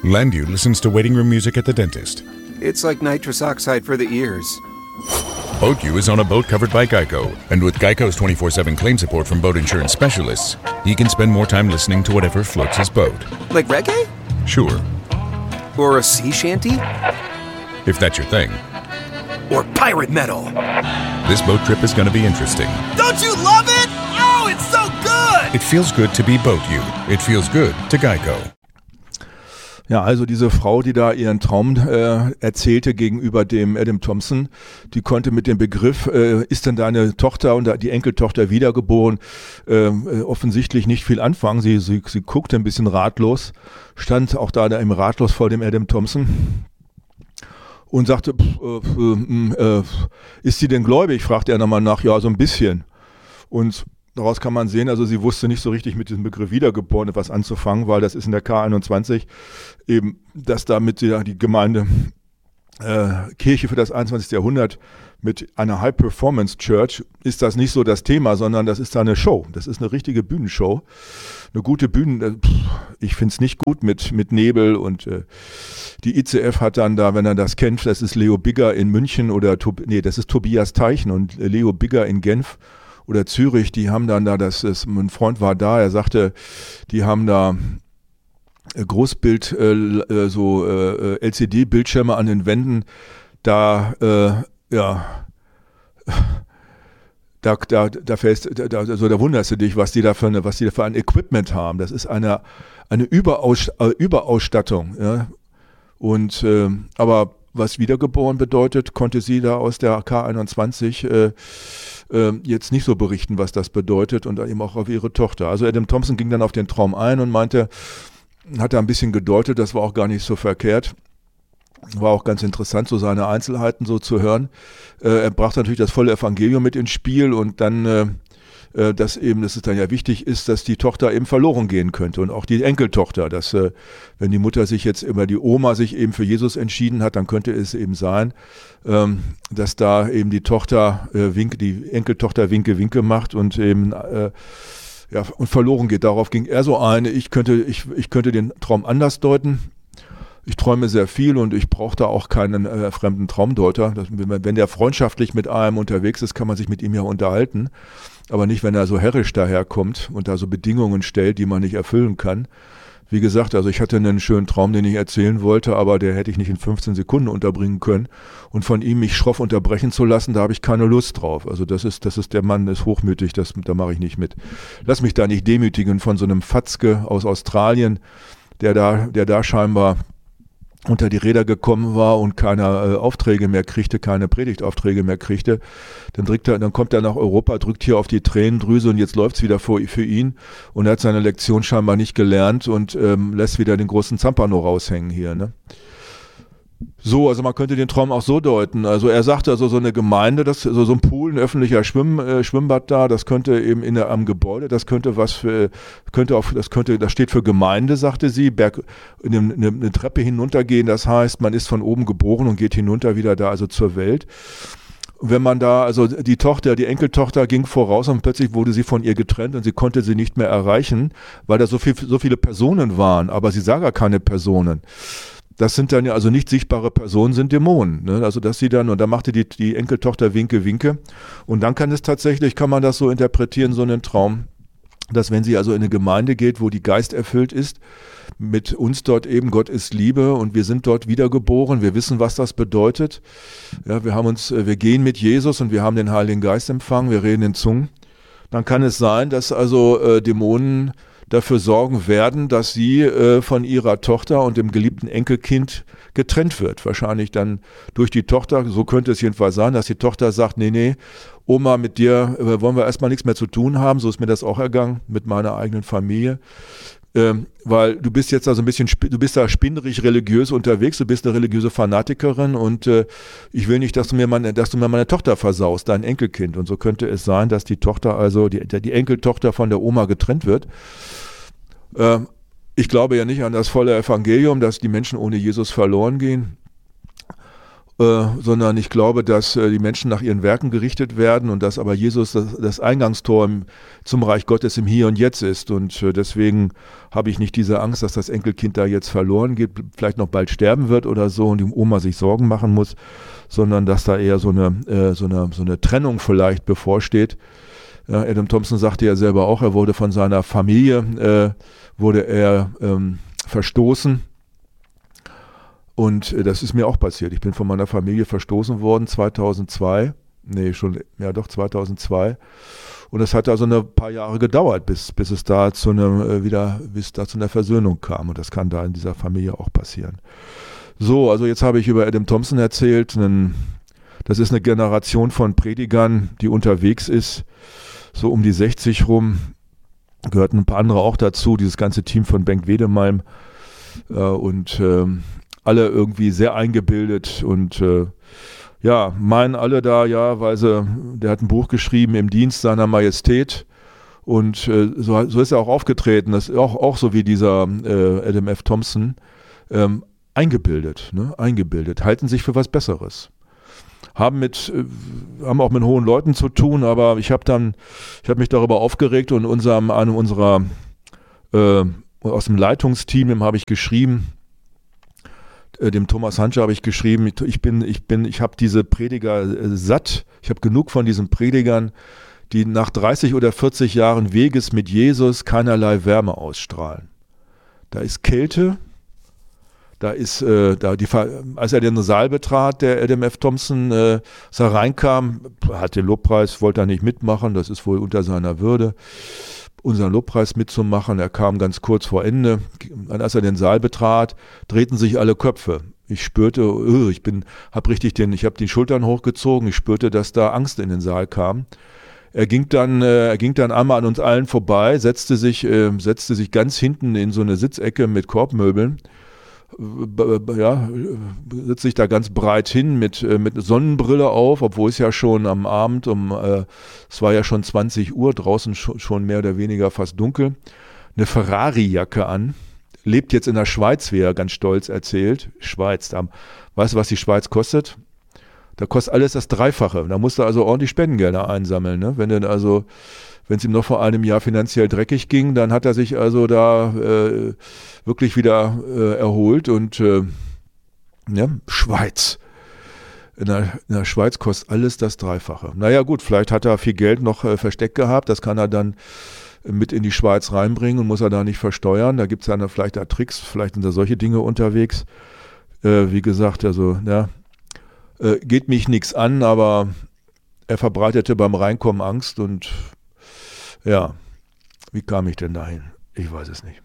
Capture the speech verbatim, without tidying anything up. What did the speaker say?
Landu listens to waiting room music at the dentist. It's like nitrous oxide for the ears. BoatU is on a boat covered by Geico. And with Geico's twenty-four seven claim support from boat insurance specialists, he can spend more time listening to whatever floats his boat. Like reggae? Sure. Or a sea shanty? If that's your thing. Or pirate metal? This boat trip is going to be interesting. Don't you love it? Oh, it's so good! It feels good to be BoatU. It feels good to Geico. Ja, also diese Frau, die da ihren Traum äh, erzählte gegenüber dem Adam Thompson, die konnte mit dem Begriff, äh, ist denn deine Tochter und die Enkeltochter wiedergeboren, äh, offensichtlich nicht viel anfangen. Sie, sie, sie guckte ein bisschen ratlos, stand auch da im Ratlos vor dem Adam Thompson und sagte, pff, äh, äh, ist sie denn gläubig? Fragte er nochmal nach, ja, so ein bisschen. Und daraus kann man sehen, also sie wusste nicht so richtig mit diesem Begriff Wiedergeboren etwas anzufangen, weil das ist in der K einundzwanzig eben, dass damit die, die Gemeinde äh, Kirche für das einundzwanzigste Jahrhundert mit einer High-Performance-Church ist das nicht so das Thema, sondern das ist da eine Show. Das ist eine richtige Bühnenshow. Eine gute Bühne, ich finde es nicht gut mit, mit Nebel und äh, die I C F hat dann da, wenn er das kennt, das ist Leo Bigger in München oder, nee, das ist Tobias Teichen und Leo Bigger in Genf oder Zürich, die haben dann da, das ist, mein Freund war da, er sagte, die haben da Großbild, äh, so äh, L C D-Bildschirme an den Wänden, da, äh, ja, da, da, da fällst, da, also da wunderst du dich, was die da für eine, was die da für ein Equipment haben. Das ist eine, eine Überaus, äh, Überausstattung, ja. Und, äh, aber was wiedergeboren bedeutet, konnte sie da aus der K einundzwanzig äh, äh, jetzt nicht so berichten, was das bedeutet und eben auch auf ihre Tochter. Also Adam Thompson ging dann auf den Traum ein und meinte, hat da ein bisschen gedeutet, das war auch gar nicht so verkehrt. War auch ganz interessant, so seine Einzelheiten so zu hören. Äh, er brachte natürlich das volle Evangelium mit ins Spiel und dann, äh, äh, dass eben, dass es dann ja wichtig ist, dass die Tochter eben verloren gehen könnte und auch die Enkeltochter, dass äh, wenn die Mutter sich jetzt über die Oma sich eben für Jesus entschieden hat, dann könnte es eben sein, ähm, dass da eben die Tochter, äh, Winke, die Enkeltochter Winke Winke macht und eben äh, ja, und verloren geht. Darauf ging er so ein, ich könnte, ich, ich könnte den Traum anders deuten. Ich träume sehr viel und ich brauche da auch keinen äh, fremden Traumdeuter. Das, wenn der freundschaftlich mit einem unterwegs ist, kann man sich mit ihm ja unterhalten. Aber nicht, wenn er so herrisch daherkommt und da so Bedingungen stellt, die man nicht erfüllen kann. Wie gesagt, also ich hatte einen schönen Traum, den ich erzählen wollte, aber der hätte ich nicht in fünfzehn Sekunden unterbringen können. Und von ihm mich schroff unterbrechen zu lassen, da habe ich keine Lust drauf. Also das ist, das ist der Mann, ist hochmütig, das, da mache ich nicht mit. Lass mich da nicht demütigen von so einem Fatzke aus Australien, der da, der da scheinbar unter die Räder gekommen war und keine äh, Aufträge mehr kriegte, keine Predigtaufträge mehr kriegte, dann, drückt er, dann kommt er nach Europa, drückt hier auf die Tränendrüse und jetzt läuft's wieder für, für ihn und er hat seine Lektion scheinbar nicht gelernt und ähm, lässt wieder den großen Zampano raushängen hier, ne? So, also man könnte den Traum auch so deuten. Also er sagte, also so eine Gemeinde, das, so, so ein Pool, ein öffentlicher Schwimm, äh, Schwimmbad da, das könnte eben in der, am Gebäude, das könnte was für, könnte auch, das könnte, das steht für Gemeinde, sagte sie, Berg, eine, eine, eine Treppe hinuntergehen, das heißt, man ist von oben geboren und geht hinunter wieder da, also zur Welt. Wenn man da, also die Tochter, die Enkeltochter ging voraus und plötzlich wurde sie von ihr getrennt und sie konnte sie nicht mehr erreichen, weil da so viel, so viele Personen waren, aber sie sah gar keine Personen. Das sind dann ja also nicht sichtbare Personen, sind Dämonen. Ne? Also dass sie dann, und da machte die, die Enkeltochter Winke, Winke. Und dann kann es tatsächlich, kann man das so interpretieren, so einen Traum, dass wenn sie also in eine Gemeinde geht, wo die Geist erfüllt ist, mit uns dort eben, Gott ist Liebe und wir sind dort wiedergeboren, wir wissen, was das bedeutet. Ja, wir haben uns, wir gehen mit Jesus und wir haben den Heiligen Geist empfangen, wir reden in Zungen. Dann kann es sein, dass also äh, Dämonen dafür sorgen werden, dass sie äh, von ihrer Tochter und dem geliebten Enkelkind getrennt wird. Wahrscheinlich dann durch die Tochter, so könnte es jedenfalls sein, dass die Tochter sagt, nee, nee, Oma, mit dir äh, wollen wir erstmal nichts mehr zu tun haben, so ist mir das auch ergangen mit meiner eigenen Familie. Ähm, weil du bist jetzt also ein bisschen, du bist da spinnerig religiös unterwegs, du bist eine religiöse Fanatikerin und äh, ich will nicht, dass du mir meine, dass du mir meine Tochter versaust, dein Enkelkind. Und so könnte es sein, dass die Tochter, also die, die Enkeltochter von der Oma getrennt wird. Äh, ich glaube ja nicht an das volle Evangelium, dass die Menschen ohne Jesus verloren gehen. äh, sondern ich glaube, dass äh, die Menschen nach ihren Werken gerichtet werden und dass aber Jesus das, das Eingangstor im, zum Reich Gottes im Hier und Jetzt ist. Und äh, deswegen habe ich nicht diese Angst, dass das Enkelkind da jetzt verloren geht, vielleicht noch bald sterben wird oder so und die Oma sich Sorgen machen muss, sondern dass da eher so eine, äh, so eine, so eine Trennung vielleicht bevorsteht. Ja, Adam Thompson sagte ja selber auch, er wurde von seiner Familie, äh, wurde er ähm, verstoßen. Und äh, das ist mir auch passiert. Ich bin von meiner Familie verstoßen worden zweitausendzwei. Nee, schon, ja doch, zweitausendzwei. Und es hat also ein paar Jahre gedauert, bis, bis es da zu einem, äh, wieder, bis da zu einer Versöhnung kam. Und das kann da in dieser Familie auch passieren. So, also jetzt habe ich über Adam Thompson erzählt. Einen, das ist eine Generation von Predigern, die unterwegs ist, so um die sechzig rum. Gehörten ein paar andere auch dazu, dieses ganze Team von Bengt Wedemalm. Äh, und ähm, alle irgendwie sehr eingebildet und äh, ja, meinen alle da, ja, weil sie, der hat ein Buch geschrieben im Dienst seiner Majestät und äh, so, so ist er auch aufgetreten, das ist auch, auch so wie dieser äh, Adam F. Thompson, ähm, eingebildet, ne, eingebildet, halten sich für was Besseres. Haben mit, äh, haben auch mit hohen Leuten zu tun, aber ich habe dann, ich habe mich darüber aufgeregt und unserem, einem unserer, äh, aus dem Leitungsteam, dem habe ich geschrieben, dem Thomas Hantscher habe ich geschrieben, ich bin, ich bin, ich habe diese Prediger satt, ich habe genug von diesen Predigern, die nach dreißig oder vierzig Jahren Weges mit Jesus keinerlei Wärme ausstrahlen. Da ist Kälte, da ist, äh, da die, als er den Saal betrat, der Adam F. Thompson, äh, als er reinkam, hat den Lobpreis, wollte er nicht mitmachen, das ist wohl unter seiner Würde, unseren Lobpreis mitzumachen. Er kam ganz kurz vor Ende. Und als er den Saal betrat, drehten sich alle Köpfe. Ich spürte, uh, ich bin, hab richtig den, ich habe die Schultern hochgezogen. Ich spürte, dass da Angst in den Saal kam. Er ging dann, äh, er ging dann einmal an uns allen vorbei, setzte sich, äh, setzte sich ganz hinten in so eine Sitzecke mit Korbmöbeln. Ja, sitzt sich da ganz breit hin mit, mit Sonnenbrille auf, obwohl es ja schon am Abend um, äh, es war ja schon zwanzig Uhr, draußen schon, schon mehr oder weniger fast dunkel, eine Ferrari-Jacke an, lebt jetzt in der Schweiz, wie er ganz stolz erzählt, Schweiz, da, weißt du, was die Schweiz kostet? Da kostet alles das Dreifache, da musst du also ordentlich Spendengelder einsammeln, ne? Wenn du also wenn es ihm noch vor einem Jahr finanziell dreckig ging, dann hat er sich also da äh, wirklich wieder äh, erholt und äh, ja, Schweiz. In der, in der Schweiz kostet alles das Dreifache. Naja gut, vielleicht hat er viel Geld noch äh, versteckt gehabt, das kann er dann mit in die Schweiz reinbringen und muss er da nicht versteuern. Da gibt es dann vielleicht da Tricks, vielleicht sind da solche Dinge unterwegs. Äh, wie gesagt, also ja, äh, geht mich nichts an, aber er verbreitete beim Reinkommen Angst und ja, wie kam ich denn dahin? Ich weiß es nicht.